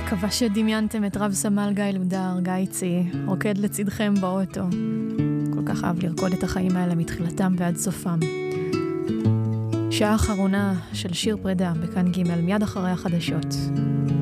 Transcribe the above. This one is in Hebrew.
מקווה שדמיינתם את רב סמל גיא לודר, גייצי, רוקד לצדכם באוטו. כל כך אהב לרקוד את החיים האלה מתחילתם ועד סופם. שעה אחרונה של שיר פרידה בכאן ג' מיד אחרי החדשות.